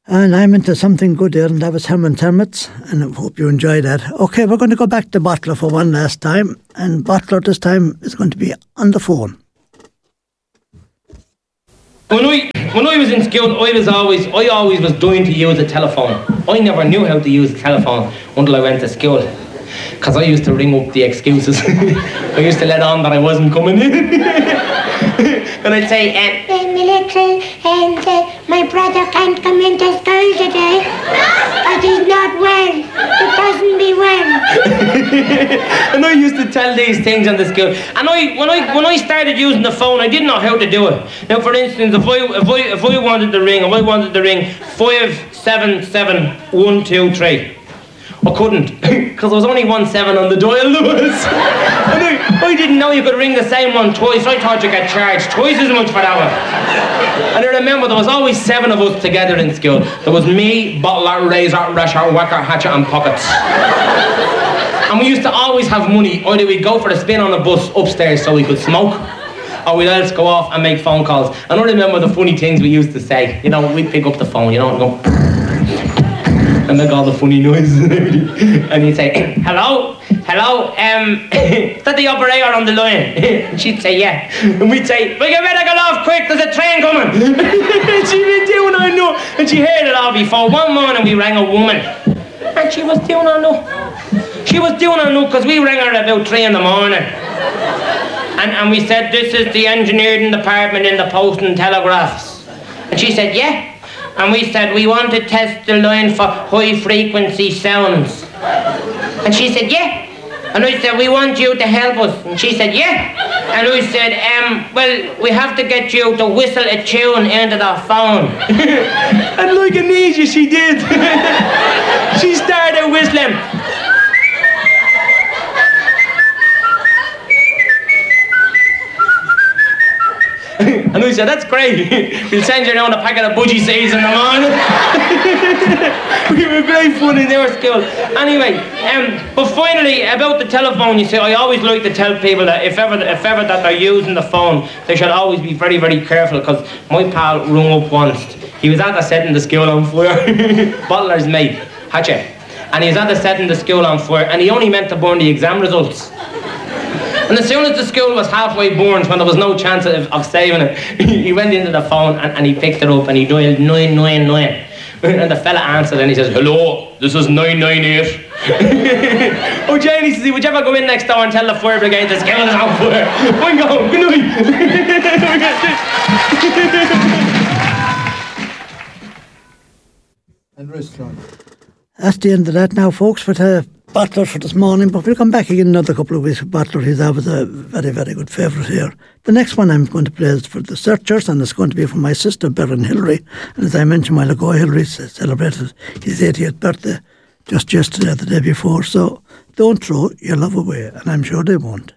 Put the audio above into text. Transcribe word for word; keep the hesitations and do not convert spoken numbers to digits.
And I'm into something good there, and that was Herman Termits, and I hope you enjoy that. Okay, we're going to go back to Bottler for one last time, and Bottler this time is going to be on the phone. When I, when I was in school, I was always, I always was dying to use a telephone. I never knew how to use a telephone until I went to school. Because I used to ring up the excuses. I used to let on that I wasn't coming in. And I'd say, um, the military, and uh, my brother can't come into school today. Because he's not well. He doesn't be well. And I used to tell these things on the school. And I, when I when I started using the phone, I didn't know how to do it. Now, for instance, if I if I if I wanted to ring, if I wanted to ring five seven seven one two three. I couldn't, because there was only one seven on the dial, Lewis. And I, I didn't know you could ring the same one twice. I thought you get charged twice as much for that one. And I remember there was always seven of us together in school. There was me, Bottler, Razor, Rasher, Whacker, Hatchet and Pockets. And we used to always have money. Either we'd go for a spin on a bus upstairs so we could smoke, or we'd else go off and make phone calls. And I remember the funny things we used to say. You know, we'd pick up the phone, you know, and go... and make all the funny noises and everything. And he'd say, hello, hello, um, is that the operator on the line? And she'd say, yeah. And we'd say, well, you better get off quick, there's a train coming. And she'd be doing her no. And she heard it all before. One morning we rang a woman. And she was doing her no. She was doing her no because we rang her about three in the morning. And, and we said, this is the engineering department in the Post and Telegraphs. And she said, yeah. And we said, we want to test the line for high frequency sounds. And she said, yeah. And I said, we want you to help us. And she said, yeah. And I said, um, well, we have to get you to whistle a tune into the phone. And like amnesia, she did. She started whistling. And we said, that's great. We'll send you down a packet of budgie seeds in the morning. We were great fun in our school. Anyway, um, but finally, about the telephone, you see, I always like to tell people that if ever, if ever that they're using the phone, they should always be very, very careful, because my pal rung up once. He was at the setting the school on fire. Bottler's mate, Hatchet. And he was at the setting the school on fire, and he only meant to burn the exam results. And as soon as the school was halfway burned, when there was no chance of, of saving it, he went into the phone and, and he picked it up and he dialed nine nine nine. And the fella answered and he says, hello, this is nine nine eight. Oh, Jane, he says, would you ever go in next door and tell the fire brigade the school is on fire? Fine, go, good night. And restaurant. That's the end of that now, folks, for the Bottler for this morning, but we'll come back again another couple of weeks with Bottler. He's always a very, very good favourite here. The next one I'm going to play is for the Searchers, and it's going to be for my sister, Bevan Hillary. And as I mentioned a while ago, Hillary celebrated his eightieth birthday just yesterday, the day before. So don't throw your love away, and I'm sure they won't.